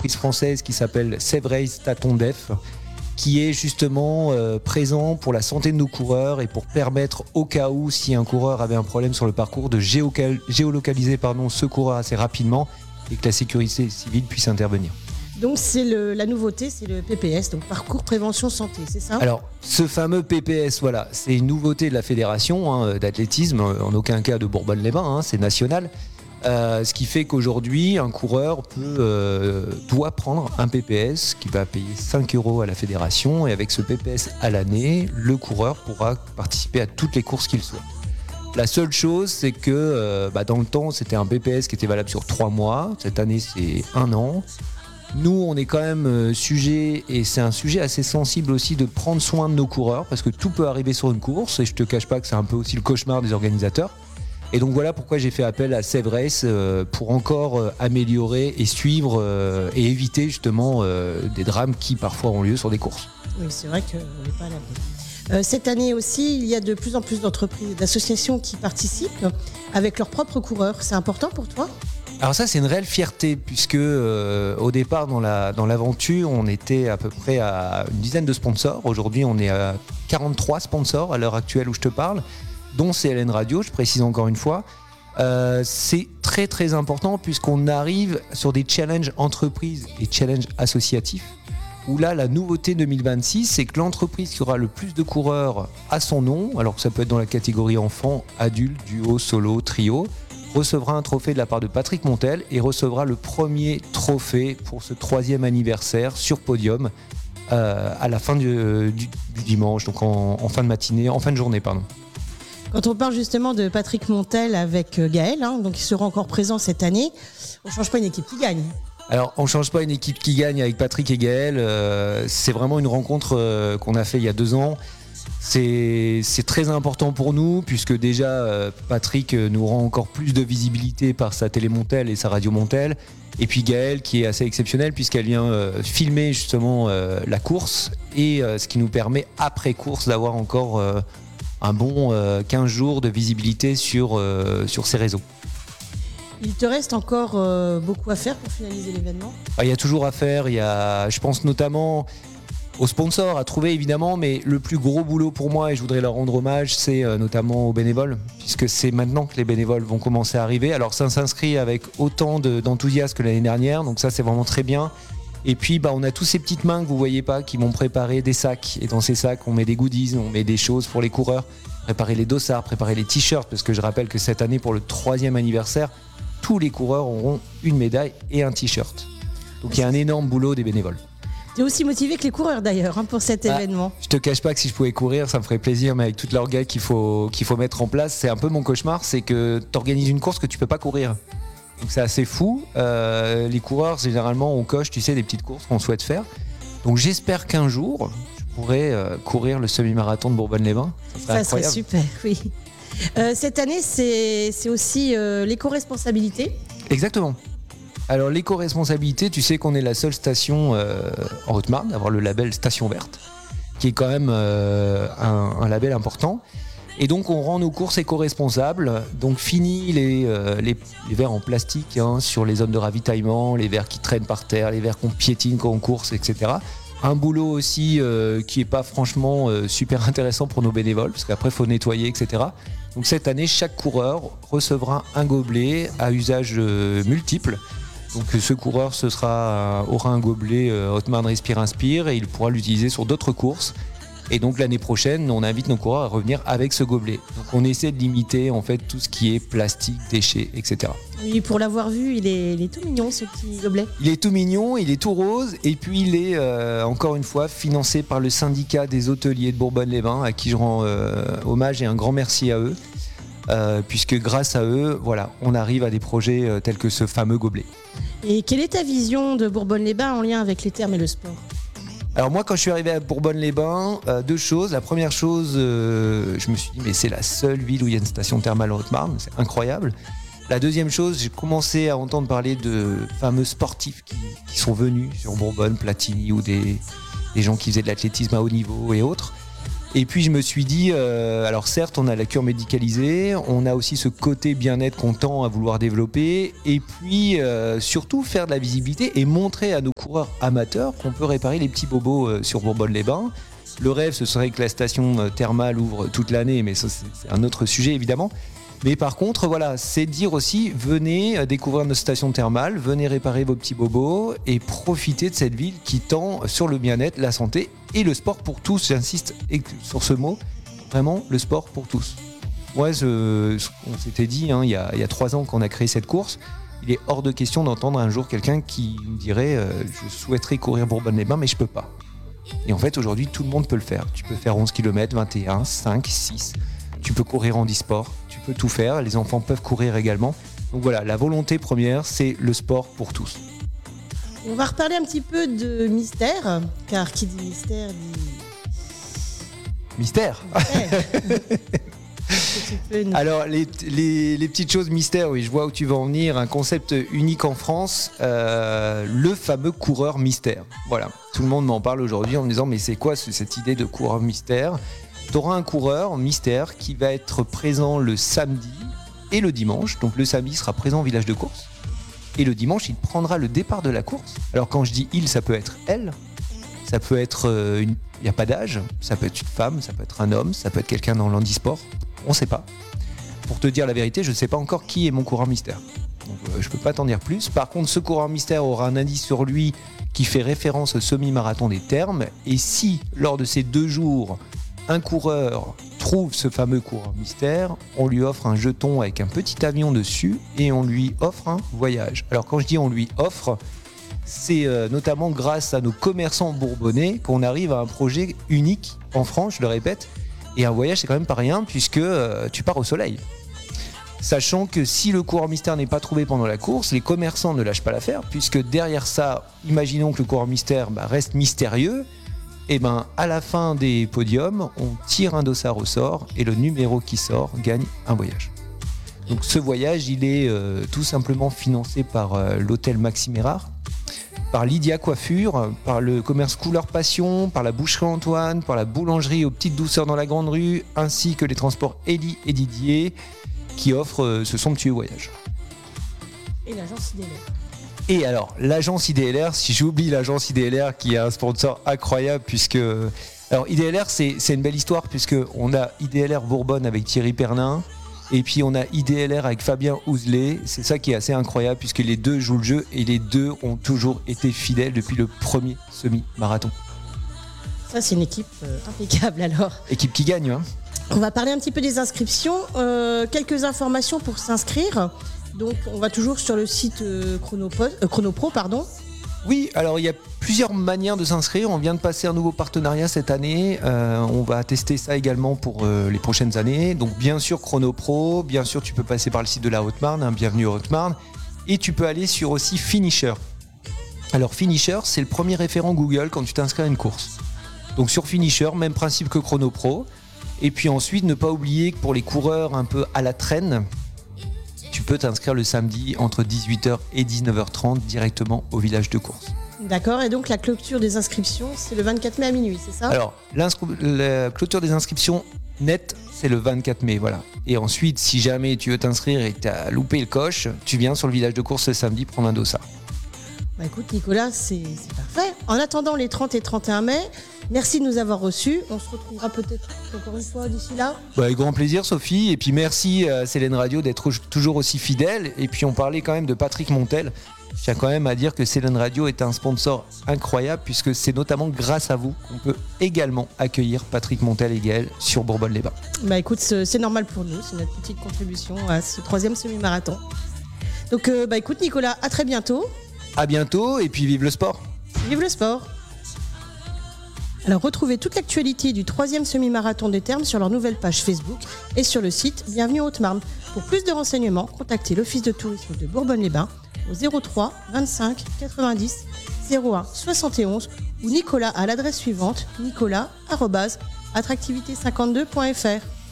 entreprise française qui s'appelle Save Race Tâton Def, qui est justement présent pour la santé de nos coureurs et pour permettre, au cas où, si un coureur avait un problème sur le parcours, de géolocaliser ce coureur assez rapidement et que la sécurité civile puisse intervenir. Donc c'est la nouveauté, c'est le PPS, donc Parcours Prévention Santé, c'est ça ? Alors, ce fameux PPS, voilà, c'est une nouveauté de la fédération d'athlétisme, en aucun cas de Bourbonne-les-Bains, c'est national. Ce qui fait qu'aujourd'hui, un coureur doit prendre un PPS qui va payer 5 € à la fédération, et avec ce PPS à l'année, le coureur pourra participer à toutes les courses qu'il souhaite. La seule chose, c'est que dans le temps, c'était un PPS qui était valable sur 3 mois. Cette année, c'est 1 an. Nous, on est quand même sujet, et c'est un sujet assez sensible aussi, de prendre soin de nos coureurs, parce que tout peut arriver sur une course, et je te cache pas que c'est un peu aussi le cauchemar des organisateurs. Et donc voilà pourquoi j'ai fait appel à Save Race pour encore améliorer et suivre et éviter justement des drames qui parfois ont lieu sur des courses. Oui, c'est vrai qu'on n'est pas à l'abri. Cette année aussi, il y a de plus en plus d'entreprises, d'associations qui participent avec leurs propres coureurs. C'est important pour toi ? Alors ça, c'est une réelle fierté, puisque au départ dans l'aventure, on était à peu près à une dizaine de sponsors. Aujourd'hui, on est à 43 sponsors à l'heure actuelle où je te parle, dont CLN Radio, je précise encore une fois. C'est très très important, puisqu'on arrive sur des challenges entreprises et challenges associatifs, où là, la nouveauté 2026, c'est que l'entreprise qui aura le plus de coureurs à son nom, alors que ça peut être dans la catégorie enfant, adulte, duo, solo, trio, recevra un trophée de la part de Patrick Montel et recevra le premier trophée pour ce 3e anniversaire sur podium à la fin du dimanche, donc en fin de matinée, en fin de journée, pardon. Quand on parle justement de Patrick Montel avec Gaël, donc il sera encore présent cette année, on ne change pas une équipe qui gagne. Alors, on ne change pas une équipe qui gagne avec Patrick et Gaël. C'est vraiment une rencontre qu'on a fait il y a 2 ans. C'est très important pour nous, puisque déjà Patrick nous rend encore plus de visibilité par sa télé Montel et sa radio Montel. Et puis Gaëlle qui est assez exceptionnelle, puisqu'elle vient filmer justement la course, et ce qui nous permet après course d'avoir encore un bon 15 jours de visibilité sur ses réseaux. Il te reste encore beaucoup à faire pour finaliser l'événement ? Il y a toujours à faire, je pense notamment aux sponsors à trouver évidemment, mais le plus gros boulot pour moi, et je voudrais leur rendre hommage, c'est notamment aux bénévoles, puisque c'est maintenant que les bénévoles vont commencer à arriver. Alors ça s'inscrit avec autant d'enthousiasme que l'année dernière, donc ça c'est vraiment très bien. Et puis on a tous ces petites mains que vous voyez pas qui vont préparer des sacs, et dans ces sacs on met des goodies, on met des choses pour les coureurs, préparer les dossards, préparer les t-shirts, parce que je rappelle que cette année pour le 3e anniversaire, tous les coureurs auront une médaille et un t-shirt. Donc il y a un énorme boulot des bénévoles. Tu es aussi motivé que les coureurs d'ailleurs pour cet événement. Je te cache pas que si je pouvais courir, ça me ferait plaisir, mais avec toute l'orgueil qu'il faut mettre en place, c'est un peu mon cauchemar, c'est que tu organises une course que tu peux pas courir. Donc c'est assez fou. Les coureurs, généralement, on coche, des petites courses qu'on souhaite faire. Donc j'espère qu'un jour, je pourrai courir le semi-marathon de Bourbonne-les-Bains. Ça serait super, oui. Cette année, c'est aussi l'éco-responsabilité. Exactement. Alors l'éco-responsabilité, tu sais qu'on est la seule station en Haute-Marne à avoir le label Station Verte, qui est quand même un label important. Et donc on rend nos courses éco-responsables. Donc fini les verres en plastique sur les zones de ravitaillement, les verres qui traînent par terre, les verres qu'on piétine quand on course, etc. Un boulot aussi qui n'est pas franchement super intéressant pour nos bénévoles, parce qu'après il faut nettoyer, etc. Donc cette année, chaque coureur recevra un gobelet à usage multiple. Donc ce coureur aura un gobelet Haute-Marne Respire Inspire, et il pourra l'utiliser sur d'autres courses. Et donc l'année prochaine, on invite nos coureurs à revenir avec ce gobelet. Donc on essaie de limiter en fait tout ce qui est plastique, déchets, etc. Oui, pour l'avoir vu, il est tout mignon ce petit gobelet. Il est tout mignon, il est tout rose, et puis il est encore une fois financé par le syndicat des hôteliers de Bourbonne-les-Bains, à qui je rends hommage et un grand merci à eux, puisque grâce à eux, voilà, on arrive à des projets tels que ce fameux gobelet. Et quelle est ta vision de Bourbonne-les-Bains en lien avec les thermes et le sport ? Alors moi, quand je suis arrivé à Bourbonne-les-Bains, 2 choses. La première chose, je me suis dit mais c'est la seule ville où il y a une station thermale en Haute-Marne, c'est incroyable. La deuxième chose, j'ai commencé à entendre parler de fameux sportifs qui sont venus sur Bourbonne, Platini, ou des gens qui faisaient de l'athlétisme à haut niveau et autres. Et puis je me suis dit, alors certes on a la cure médicalisée, on a aussi ce côté bien-être qu'on tend à vouloir développer, et puis surtout faire de la visibilité et montrer à nos coureurs amateurs qu'on peut réparer les petits bobos sur Bourbonne-les-Bains. Le rêve, ce serait que la station thermale ouvre toute l'année, mais ça c'est un autre sujet évidemment. Mais par contre, voilà, c'est dire aussi, venez découvrir nos stations thermales, venez réparer vos petits bobos et profiter de cette ville qui tend sur le bien-être, la santé et le sport pour tous. J'insiste sur ce mot, vraiment le sport pour tous. Ouais, on s'était dit, il y a 3 ans qu'on a créé cette course, il est hors de question d'entendre un jour quelqu'un qui me dirait je souhaiterais courir Bourbonne-les-Bains, mais je peux pas. Et en fait, aujourd'hui, tout le monde peut le faire. Tu peux faire 11 km, 21, 5, 6. Tu peux courir en e-sport, tu peux tout faire, les enfants peuvent courir également. Donc voilà, la volonté première, c'est le sport pour tous. On va reparler un petit peu de mystère, car qui dit mystère dit... Mystère. Alors, les petites choses mystères, oui, je vois où tu vas en venir. Un concept unique en France, le fameux coureur mystère. Voilà, tout le monde m'en parle aujourd'hui en me disant mais c'est quoi cette idée de coureur mystère ? Tu auras un coureur mystère qui va être présent le samedi et le dimanche. Donc le samedi, il sera présent au village de course. Et le dimanche, il prendra le départ de la course. Alors quand je dis il, ça peut être elle. Ça peut être il n'y a pas d'âge. Ça peut être une femme, ça peut être un homme, ça peut être quelqu'un dans l'handisport. On ne sait pas. Pour te dire la vérité, je ne sais pas encore qui est mon coureur mystère. Donc je ne peux pas t'en dire plus. Par contre, ce coureur mystère aura un indice sur lui qui fait référence au semi-marathon des Thermes. Et si, lors de ces 2 jours, un coureur trouve ce fameux coureur mystère, on lui offre un jeton avec un petit avion dessus et on lui offre un voyage. Alors quand je dis on lui offre, c'est notamment grâce à nos commerçants bourbonnais qu'on arrive à un projet unique en France, je le répète. Et un voyage, c'est quand même pas rien puisque tu pars au soleil. Sachant que si le coureur mystère n'est pas trouvé pendant la course, les commerçants ne lâchent pas l'affaire puisque derrière ça, imaginons que le coureur mystère reste mystérieux. Et à la fin des podiums, on tire un dossard au sort et le numéro qui sort gagne un voyage. Donc ce voyage, il est tout simplement financé par l'hôtel Maxime Érard, par Lydia Coiffure, par le commerce Couleur Passion, par la boucherie Antoine, par la boulangerie aux Petites Douceurs dans la Grande Rue, ainsi que les transports Elie et Didier qui offrent ce somptueux voyage. Et l'agence IDLR. Et alors, l'agence IDLR, si j'oublie l'agence IDLR qui est un sponsor incroyable puisque... Alors IDLR, c'est une belle histoire puisqu'on a IDLR Bourbonne avec Thierry Pernin et puis on a IDLR avec Fabien Ouzlé. C'est ça qui est assez incroyable puisque les deux jouent le jeu et les deux ont toujours été fidèles depuis le premier semi-marathon. Ça, c'est une équipe impeccable alors. Équipe qui gagne, hein. On va parler un petit peu des inscriptions. Quelques informations pour s'inscrire. Donc, on va toujours sur le site Chronopro. Oui, alors il y a plusieurs manières de s'inscrire. On vient de passer un nouveau partenariat cette année. On va tester ça également pour les prochaines années. Donc, bien sûr, Chronopro. Bien sûr, tu peux passer par le site de la Haute-Marne. Bienvenue en Haute-Marne. Et tu peux aller sur aussi Finisher. Alors, Finisher, c'est le premier référent Google quand tu t'inscris à une course. Donc, sur Finisher, même principe que Chronopro. Et puis ensuite, ne pas oublier que pour les coureurs un peu à la traîne, tu peux t'inscrire le samedi entre 18h et 19h30 directement au village de course. D'accord, et donc la clôture des inscriptions, c'est le 24 mai à minuit, c'est ça ? Alors, la clôture des inscriptions nette, c'est le 24 mai, voilà. Et ensuite, si jamais tu veux t'inscrire et que tu as loupé le coche, tu viens sur le village de course le samedi prendre un dossard. Bah écoute Nicolas, c'est parfait. En attendant les 30 et 31 mai, merci de nous avoir reçus. On se retrouvera peut-être encore une fois d'ici là. Avec grand plaisir Sophie, et puis merci à Célène Radio d'être toujours aussi fidèle. Et puis on parlait quand même de Patrick Montel. Je tiens quand même à dire que Célène Radio est un sponsor incroyable puisque c'est notamment grâce à vous qu'on peut également accueillir Patrick Montel et Gaël sur Bourbonne-les-Bains. Bah écoute, c'est normal pour nous, c'est notre petite contribution à ce 3e semi-marathon. Donc écoute Nicolas, à très bientôt. À bientôt et puis vive le sport. Vive le sport. Alors retrouvez toute l'actualité du 3e semi-marathon des Thermes sur leur nouvelle page Facebook et sur le site Bienvenue en Haute-Marne. Pour plus de renseignements, contactez l'Office de tourisme de Bourbonne-les-Bains au 03 25 90 01 71 ou Nicolas à l'adresse suivante nicolas@attractivité52.fr.